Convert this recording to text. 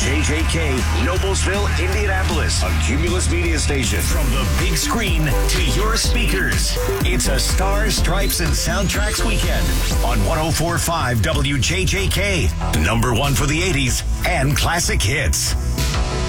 WJJK, Noblesville, Indianapolis, a Cumulus Media station. From the big screen to your speakers, it's a Stars, Stripes, and Soundtracks weekend on 104.5 WJJK. Number one for the 80s and classic hits.